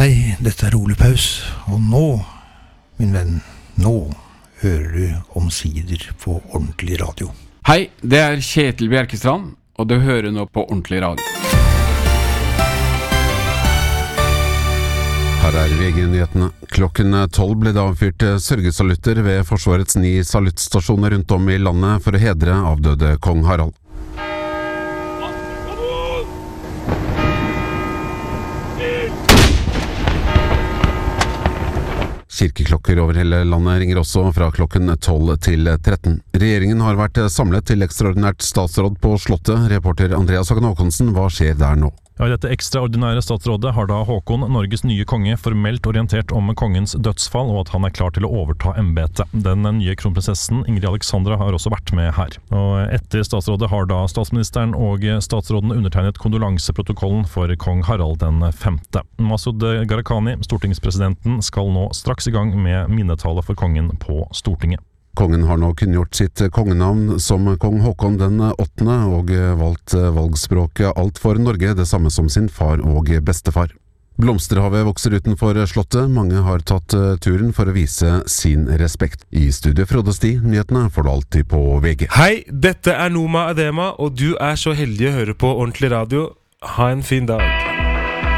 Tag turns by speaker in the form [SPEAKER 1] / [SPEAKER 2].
[SPEAKER 1] Hei, dette Ole Paus, og nå, min venn, nå hører du omsider på ordentlig radio.
[SPEAKER 2] Hei, det Kjetil Bjerkestrand, og du hører nå på ordentlig radio.
[SPEAKER 3] Her VG-nyhetene. Klokken 12 ble det avfyrt sørgesalutter ved Forsvarets 9 saluttstasjoner rundt om i landet for å hedre avdøde kong Harald. Kirkeklokker over hele landet ringer også fra klokken 12 til 13. Regjeringen har vært samlet til ekstraordinært statsråd på Slottet. Reporter Andreas Hagen Håkonsen, hva skjer der nå?
[SPEAKER 4] Ja, I dette ekstraordinære statsrådet har da Håkon, Norges nye konge, formelt orientert om kongens dødsfall og at han klar til å overta embetet. Den nye kronprinsessen Ingrid Alexandra har også vært med her. Og etter statsrådet har da statsministeren og statsråden undertegnet kondolanseprotokollen for kong Harald den 5. Masud Gharahkhani, stortingspresidenten, skal nå straks I gang med minnetale for kongen på Stortinget.
[SPEAKER 3] Kongen har nå kunngjort sitt kongenavn som kong Håkon den 8. og valgt valgspråket Alt for Norge, det samme som sin far og bestefar. Blomsterhavet vokser utenfor Slottet. Mange har tatt turen for å vise sin respekt. I studio Frode Sti, nyhetene får du alltid på VG.
[SPEAKER 5] Hei, dette Noma Adema, og du så heldig å høre på ordentlig radio. Ha en fin dag.